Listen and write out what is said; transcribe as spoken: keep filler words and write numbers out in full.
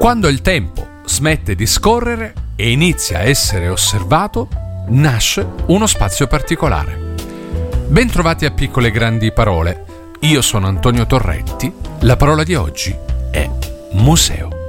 Quando il tempo smette di scorrere e inizia a essere osservato, nasce uno spazio particolare. Bentrovati a Piccole Grandi Parole. Io sono Antonio Torretti. La parola di oggi è museo.